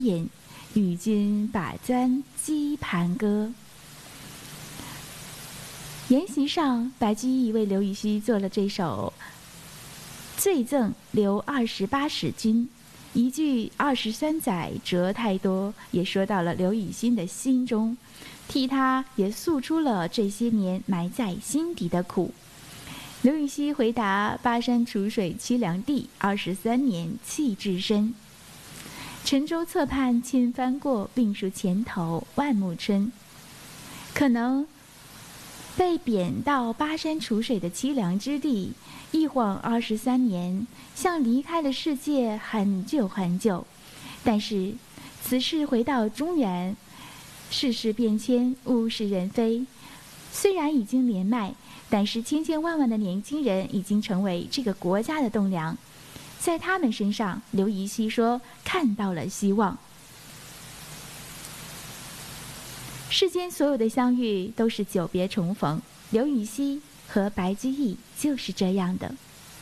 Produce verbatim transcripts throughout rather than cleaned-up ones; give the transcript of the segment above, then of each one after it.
言，与君把簪击盘歌。筵席上，白居易为刘禹锡做了这首《醉赠刘二十八使君》，一句二十三载折太多，也说到了刘禹锡的心中，替他也诉出了这些年埋在心底的苦。刘禹锡回答：巴山楚水凄凉地，二十三年弃置身。沉舟侧畔千帆过，病树前头万木春。可能被贬到巴山楚水的凄凉之地，一晃二十三年，像离开了世界很久很久。但是此事回到中原，世事变迁，物是人非。虽然已经年迈，但是千千万万的年轻人已经成为这个国家的栋梁。在他们身上，刘禹锡说看到了希望。世间所有的相遇都是久别重逢，刘禹锡和白居易就是这样的。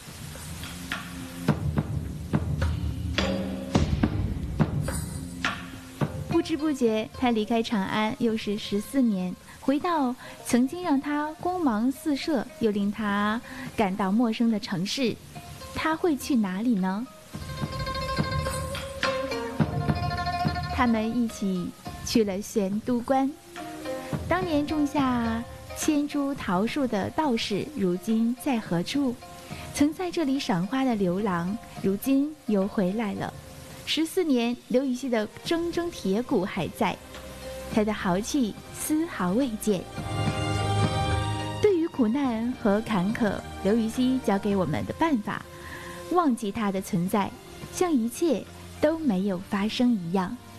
不知不觉，他离开长安又是十四年，回到曾经让他光芒四射又令他感到陌生的城市，他会去哪里呢？他们一起去了玄都关。当年种下千株桃树的道士，如今在何处？曾在这里赏花的刘郎，如今又回来了。十四年，刘禹锡的铮铮铁骨还在，他的豪气丝毫未减。对于苦难和坎坷，刘禹锡教给我们的办法，忘记它的存在，像一切都没有发生一样。